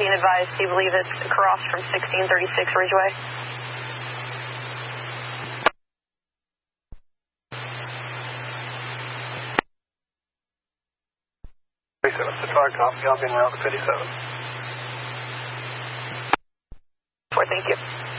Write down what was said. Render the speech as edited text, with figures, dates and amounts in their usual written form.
being advised, do you believe it's across from 1636 Ridgeway? Centaur, copy, I'll be in route 57. Thank you.